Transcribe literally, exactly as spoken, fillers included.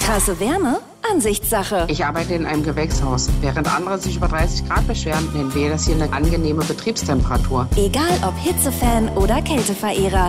Krasse Wärme? Ansichtssache. Ich arbeite in einem Gewächshaus. Während andere sich über dreißig Grad beschweren, nennen wir das hier eine angenehme Betriebstemperatur. Egal ob Hitzefan oder Kälteverehrer,